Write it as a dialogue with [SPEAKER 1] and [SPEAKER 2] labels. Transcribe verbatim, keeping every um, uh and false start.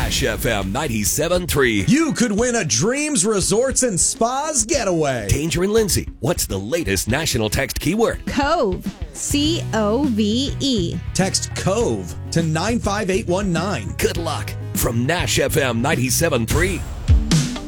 [SPEAKER 1] Nash F M ninety-seven point three.
[SPEAKER 2] You could win a Dreams Resorts and Spas getaway.
[SPEAKER 1] Danger and Lindsay, what's the latest national text keyword?
[SPEAKER 3] Cove. C O V E.
[SPEAKER 2] Text COVE to nine five eight one nine.
[SPEAKER 1] Good luck from Nash F M ninety-seven point three.